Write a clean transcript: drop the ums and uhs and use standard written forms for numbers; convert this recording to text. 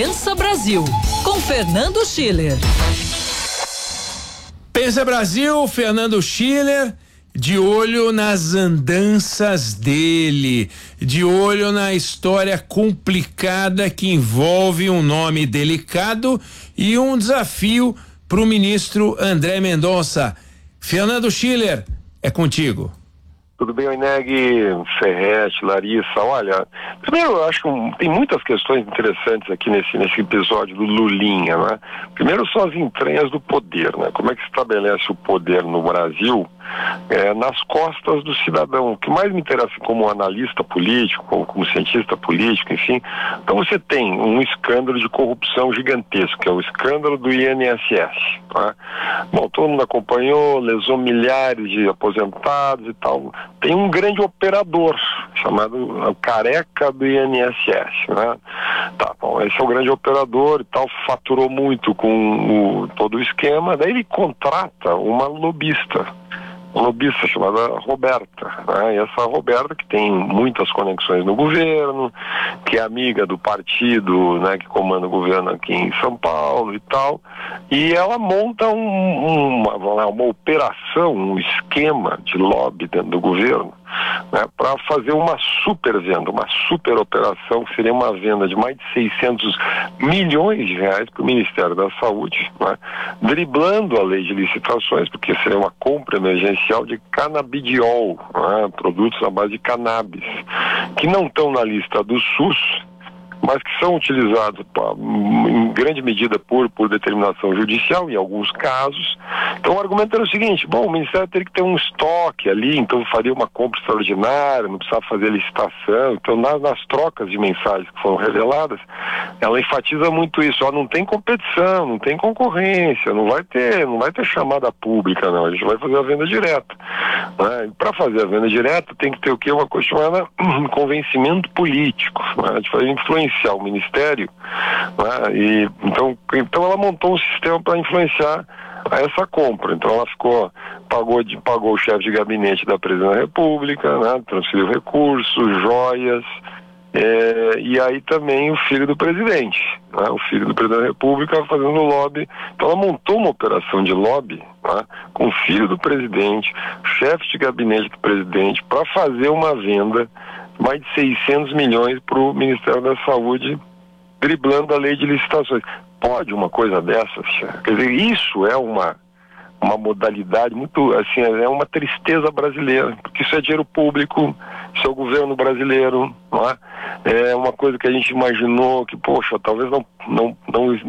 Pensa Brasil, com Fernando Schiller. Pensa Brasil, Fernando Schiller, de olho nas andanças dele, de olho na história complicada que envolve um nome delicado e um desafio para o ministro André Mendonça. Fernando Schiller, é contigo. Tudo bem, Oineg, Ferrete, Larissa? Olha, primeiro eu acho que tem muitas questões interessantes aqui nesse episódio do Lulinha, né? Primeiro são as entranhas do poder, né? Como é que se estabelece o poder no Brasil nas costas do cidadão. O que mais me interessa como analista político, como cientista político, enfim, então você tem um escândalo de corrupção gigantesco, que é o escândalo do INSS, né? Bom, todo mundo acompanhou, lesou milhares de aposentados e tal. Tem um grande operador chamado Careca do INSS, né? Tá, bom, esse é o grande operador e tal, faturou muito com todo o esquema, daí ele contrata uma lobista chamada Roberta, né? E essa Roberta, que tem muitas conexões no governo, que é amiga do partido, né, que comanda o governo aqui em São Paulo e tal, e ela monta uma operação, um esquema de lobby dentro do governo, né, para fazer uma super venda, uma super operação, que seria uma venda de mais de 600 milhões de reais para o Ministério da Saúde, né, driblando a lei de licitações, porque seria uma compra emergencial de canabidiol, né, produtos à base de cannabis, que não estão na lista do SUS, mas que são utilizados em grande medida por determinação judicial, em alguns casos. Então o argumento era o seguinte: bom, o Ministério teria que ter um estoque ali, então faria uma compra extraordinária, não precisava fazer licitação. Então nas trocas de mensagens que foram reveladas, ela enfatiza muito isso: ó, não tem competição, não tem concorrência, não vai ter chamada pública, não, a gente vai fazer a venda direta, né? Para fazer a venda direta tem que ter o quê? Uma coisa chamada convencimento político, né? A gente vai influenciar o Ministério, né? E então ela montou um sistema para influenciar essa compra. Então ela pagou o chefe de gabinete da Presidência da República, né? Transferiu recursos, joias, e aí também o filho do presidente, né? O filho do presidente da República fazendo lobby. Então ela montou uma operação de lobby, né, com o filho do presidente, chefe de gabinete do presidente, para fazer uma venda mais de 600 milhões para o Ministério da Saúde, driblando a lei de licitações. Pode uma coisa dessas? Quer dizer, isso é uma modalidade muito, assim, é uma tristeza brasileira, porque isso é dinheiro público, isso é o governo brasileiro, não é? É uma coisa que a gente imaginou que, poxa, talvez não